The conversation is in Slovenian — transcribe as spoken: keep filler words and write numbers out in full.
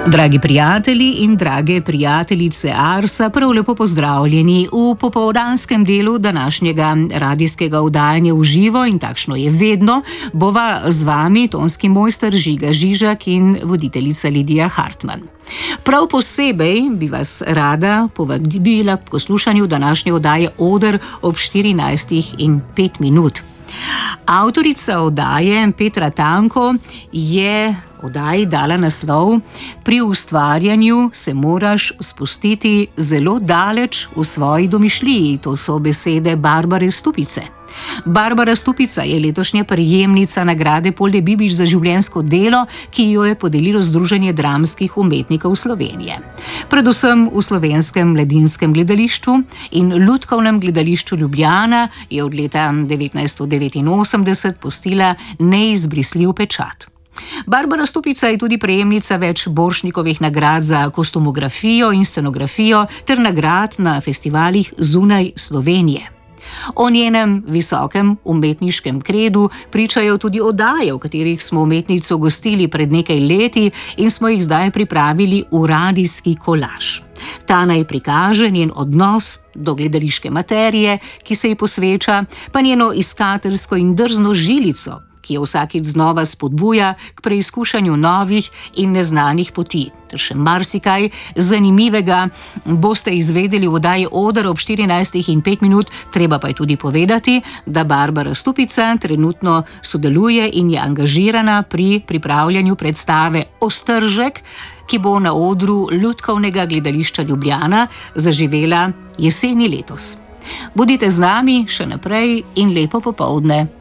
Dragi prijatelji in drage prijateljice Arsa, prav lepo pozdravljeni v popoldanskem delu današnjega radijskega oddajanja v živo in takšno je vedno. Bova z vami tonski mojster Žiga Žižak in voditeljica Lidija Hartmann. Prav posebej bi vas rada povabila k poslušanju današnje oddaje Oder ob štirinajstih in pet minut. Avtorica oddaje Petra Tanko je oddaji dala naslov Pri ustvarjanju se moraš spustiti zelo daleč v svoji domišljiji. To so besede Barbare Stupice. Barbara Stupica je letošnja prejemnica nagrade Polde Bibič za življenjsko delo, ki jo je podelilo Združenje dramskih umetnikov Slovenije. Predvsem v Slovenskem mladinskem gledališču in Lutkovnem gledališču Ljubljana je od leta devetnajststo devetinosemdeset pustila neizbrisljiv pečat. Barbara Stupica je tudi prejemnica več Borštnikovih nagrad za kostumografijo in scenografijo ter nagrad na festivalih zunaj Slovenije. O njenem visokem umetniškem kredu pričajo tudi oddaje, v katerih smo umetnico gostili pred nekaj leti in smo jih zdaj pripravili v radijski kolaž. Ta naj prikaže njen odnos do gledališke materije, ki se ji posveča, pa njeno iskateljsko in drzno žilico, ki jo vsakič znova spodbuja k preizkušanju novih in neznanih poti. Ter še marsikaj zanimivega boste izvedeli v oddaji Oder ob štirinajstih in pet minut, treba pa je tudi povedati, da Barbara Stupica trenutno sodeluje in je angažirana pri pripravljanju predstave Ostržek, ki bo na odru Lutkovnega gledališča Ljubljana zaživela jeseni letos. Bodite z nami še naprej in lepo popoldne.